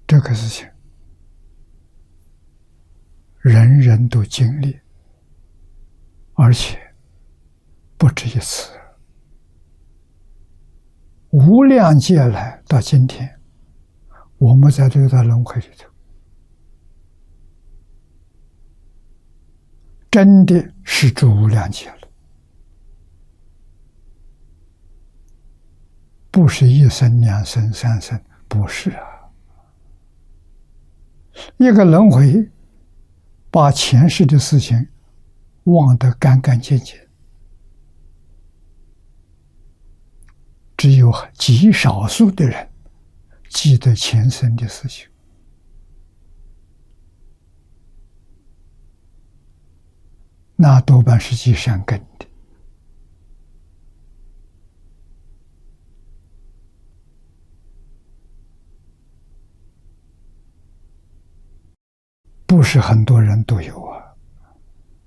这个事情人人都经历，而且不止一次，无量劫来到今天，我们在这个轮回里头，真的是住无量劫了，不是一生、两生、三生，不是啊。一个轮回，把前世的事情忘得干干净净，只有极少数的人记得前生的事情。那多半是积善根的。不是很多人都有